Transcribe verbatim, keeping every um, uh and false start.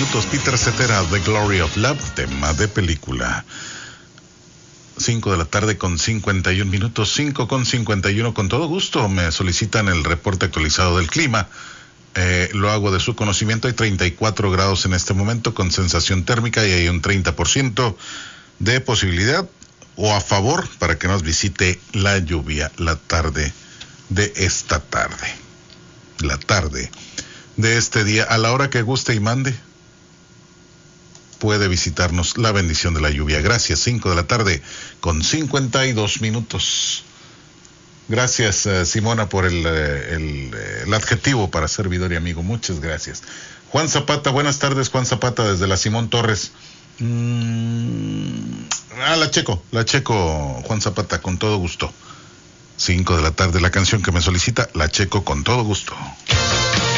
minutos. Peter Cetera, The Glory of Love, tema de película. cinco de la tarde con cincuenta y un minutos, cinco con cincuenta y uno. Con todo gusto me solicitan el reporte actualizado del clima. Eh, lo hago de su conocimiento. Hay treinta y cuatro grados en este momento con sensación térmica y hay un treinta por ciento de posibilidad o a favor para que nos visite la lluvia la tarde de esta tarde. La tarde de este día, a la hora que guste y mande, puede visitarnos la bendición de la lluvia. Gracias, cinco de la tarde con cincuenta y dos minutos. Gracias, uh, Simona, por el, el, el adjetivo para servidor y amigo. Muchas gracias. Juan Zapata, buenas tardes, Juan Zapata, desde la Simón Torres. Mm, ah, la checo, la checo, Juan Zapata, con todo gusto. cinco de la tarde, la canción que me solicita, la checo con todo gusto.